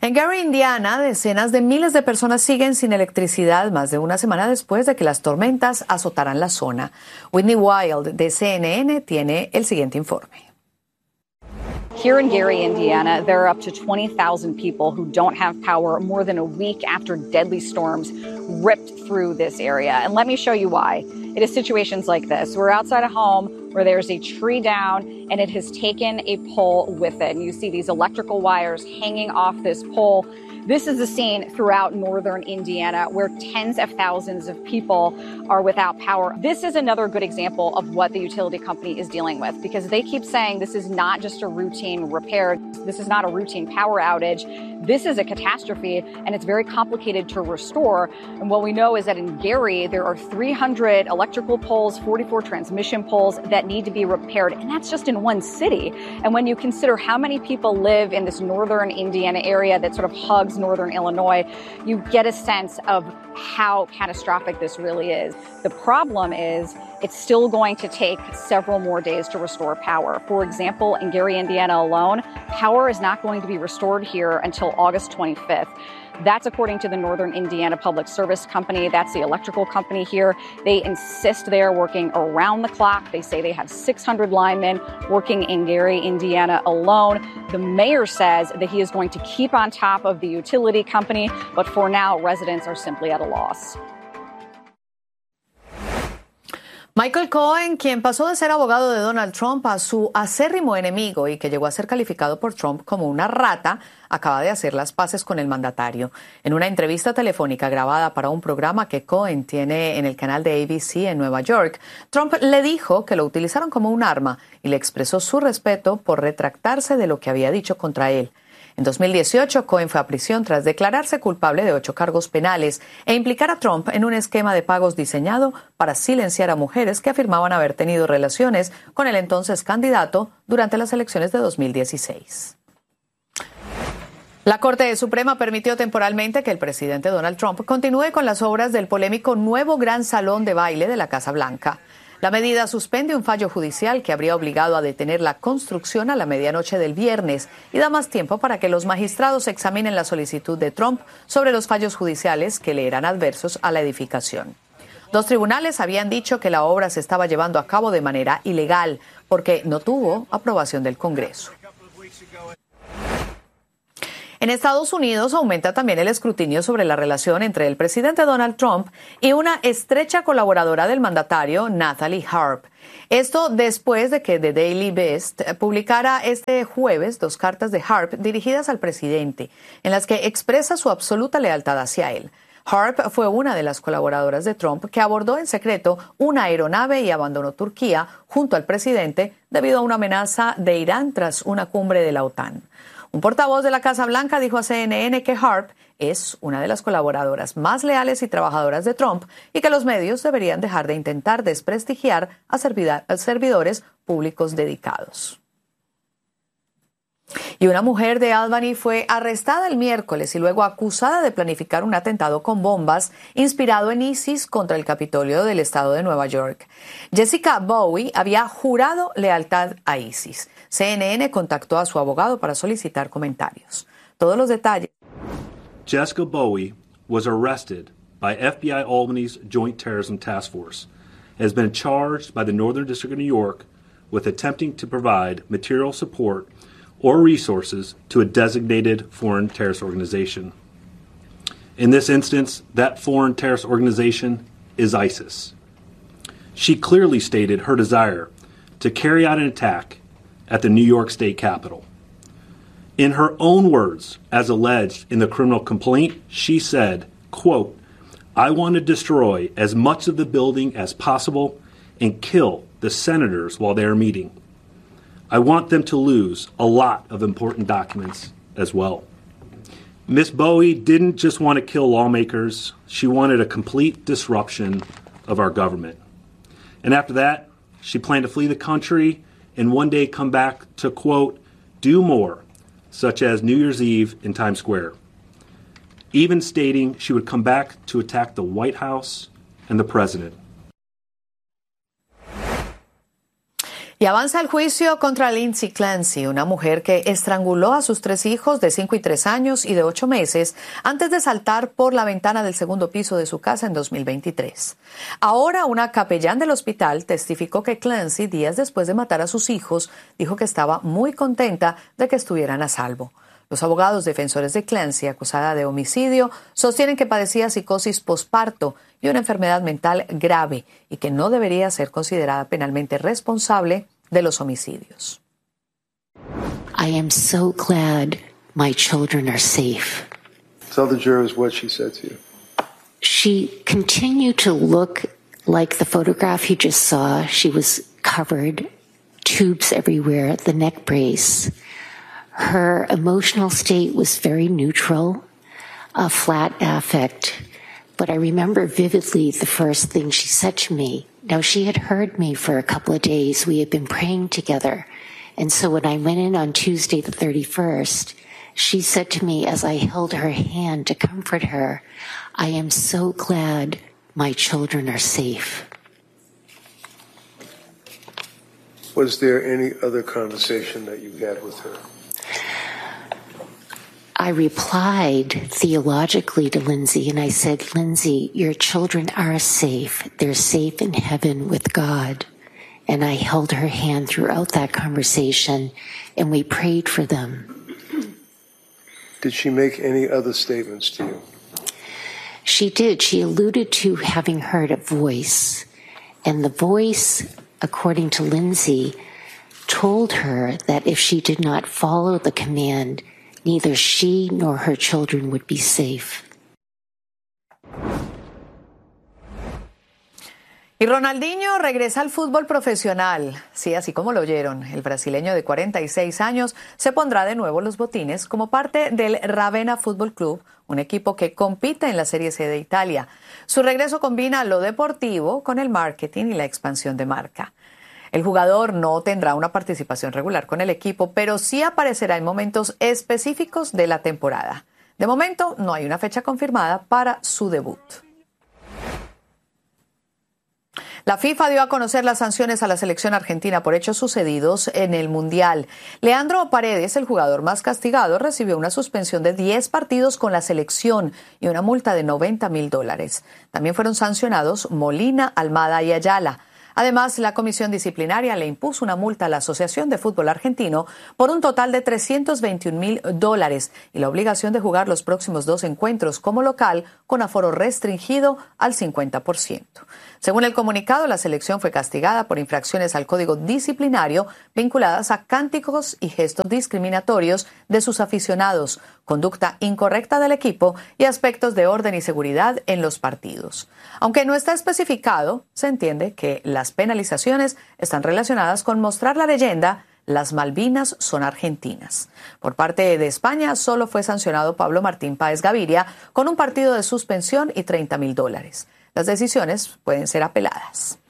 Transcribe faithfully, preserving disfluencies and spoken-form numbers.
En Gary, Indiana, decenas de miles de personas siguen sin electricidad más de una semana después de que las tormentas azotaran la zona. Whitney Wild de C N N tiene el siguiente informe. Here in Gary, Indiana, there are up to twenty thousand people who don't have power more than a week after deadly storms ripped through this area. And let me show you why. It is situations like this. We're outside a home where there's a tree down and it has taken a pole with it. And you see these electrical wires hanging off this pole. This is the scene throughout northern Indiana where tens of thousands of people are without power. This is another good example of what the utility company is dealing with, because they keep saying this is not just a routine repair. This is not a routine power outage. This is a catastrophe, and it's very complicated to restore. And what we know is that in Gary, there are three hundred electrical poles, forty-four transmission poles that need to be repaired, and that's just in one city. And when you consider how many people live in this northern Indiana area that sort of hugs northern Illinois, you get a sense of how catastrophic this really is. The problem is it's still going to take several more days to restore power. For example, in Gary, Indiana alone, power is not going to be restored here until August twenty-fifth. That's according to the Northern Indiana Public Service Company. That's the electrical company here. They insist they're working around the clock. They say they have six hundred linemen working in Gary, Indiana alone. The mayor says that he is going to keep on top of the utility company, but for now, residents are simply at a loss. Michael Cohen, quien pasó de ser abogado de Donald Trump a su acérrimo enemigo y que llegó a ser calificado por Trump como una rata, acaba de hacer las paces con el mandatario. En una entrevista telefónica grabada para un programa que Cohen tiene en el canal de A B C en Nueva York, Trump le dijo que lo utilizaron como un arma y le expresó su respeto por retractarse de lo que había dicho contra él. En dos mil dieciocho, Cohen fue a prisión tras declararse culpable de ocho cargos penales e implicar a Trump en un esquema de pagos diseñado para silenciar a mujeres que afirmaban haber tenido relaciones con el entonces candidato durante las elecciones de dos mil dieciséis. La Corte Suprema permitió temporalmente que el presidente Donald Trump continúe con las obras del polémico nuevo Gran Salón de Baile de la Casa Blanca. La medida suspende un fallo judicial que habría obligado a detener la construcción a la medianoche del viernes y da más tiempo para que los magistrados examinen la solicitud de Trump sobre los fallos judiciales que le eran adversos a la edificación. Dos tribunales habían dicho que la obra se estaba llevando a cabo de manera ilegal porque no tuvo aprobación del Congreso. En Estados Unidos aumenta también el escrutinio sobre la relación entre el presidente Donald Trump y una estrecha colaboradora del mandatario, Natalie Harp. Esto después de que The Daily Beast publicara este jueves dos cartas de Harp dirigidas al presidente, en las que expresa su absoluta lealtad hacia él. Harp fue una de las colaboradoras de Trump que abordó en secreto una aeronave y abandonó Turquía junto al presidente debido a una amenaza de Irán tras una cumbre de la OTAN. Un portavoz de la Casa Blanca dijo a C N N que Harp es una de las colaboradoras más leales y trabajadoras de Trump y que los medios deberían dejar de intentar desprestigiar a servidores públicos dedicados. Y una mujer de Albany fue arrestada el miércoles y luego acusada de planificar un atentado con bombas inspirado en ISIS contra el Capitolio del estado de Nueva York. Jessica Bowie había jurado lealtad a ISIS. C N N contactó a su abogado para solicitar comentarios. Todos los detalles. Jessica Bowie was arrested by F B I Albany's Joint Terrorism Task Force and has been charged by the Northern District of New York with attempting to provide material support or resources to a designated foreign terrorist organization. In this instance, that foreign terrorist organization is ISIS. She clearly stated her desire to carry out an attack at the New York State Capitol. In her own words, as alleged in the criminal complaint, she said, quote, "I want to destroy as much of the building as possible and kill the senators while they are meeting. I want them to lose a lot of important documents as well." Miss Bowie didn't just want to kill lawmakers, she wanted a complete disruption of our government. And after that, she planned to flee the country and one day come back to, quote, "do more," such as New Year's Eve in Times Square, even stating she would come back to attack the White House and the president. Y avanza el juicio contra Lindsay Clancy, una mujer que estranguló a sus tres hijos de cinco y tres años y de ocho meses antes de saltar por la ventana del segundo piso de su casa en dos mil veintitrés. Ahora, una capellán del hospital testificó que Clancy, días después de matar a sus hijos, dijo que estaba muy contenta de que estuvieran a salvo. Los abogados defensores de Clancy, acusada de homicidio, sostienen que padecía psicosis posparto y una enfermedad mental grave y que no debería ser considerada penalmente responsable de los homicidios. I am so glad my children are safe. Tell the jurors what she said to you. She continued to look like the photograph you just saw. She was covered, tubes everywhere, the neck brace. Her emotional state was very neutral, a flat affect. But I remember vividly the first thing she said to me. Now, she had heard me for a couple of days. We had been praying together. And so when I went in on Tuesday the thirty-first, she said to me as I held her hand to comfort her, I am so glad my children are safe. Was there any other conversation that you had with her? I replied theologically to Lindsay, and I said, Lindsay, your children are safe. They're safe in heaven with God. And I held her hand throughout that conversation, and we prayed for them. Did she make any other statements to you? She did. She alluded to having heard a voice. And the voice, according to Lindsay, told her that if she did not follow the command, neither she nor her children would be safe. Y Ronaldinho regresa al fútbol profesional. Sí, así como lo oyeron, el brasileño de cuarenta y seis años se pondrá de nuevo los botines como parte del Ravenna Fútbol Club, un equipo que compite en la Serie C de Italia. Su regreso combina lo deportivo con el marketing y la expansión de marca. El jugador no tendrá una participación regular con el equipo, pero sí aparecerá en momentos específicos de la temporada. De momento, no hay una fecha confirmada para su debut. La FIFA dio a conocer las sanciones a la selección argentina por hechos sucedidos en el Mundial. Leandro Paredes, el jugador más castigado, recibió una suspensión de diez partidos con la selección y una multa de noventa mil dólares. También fueron sancionados Molina, Almada y Ayala. Además, la comisión disciplinaria le impuso una multa a la Asociación de Fútbol Argentino por un total de trescientos veintiún mil dólares y la obligación de jugar los próximos dos encuentros como local con aforo restringido al cincuenta por ciento. Según el comunicado, la selección fue castigada por infracciones al código disciplinario vinculadas a cánticos y gestos discriminatorios de sus aficionados, conducta incorrecta del equipo y aspectos de orden y seguridad en los partidos. Aunque no está especificado, se entiende que las penalizaciones están relacionadas con mostrar la leyenda "Las Malvinas son argentinas". Por parte de España, solo fue sancionado Pablo Martín Páez Gaviria con un partido de suspensión y treinta mil dólares. Las decisiones pueden ser apeladas.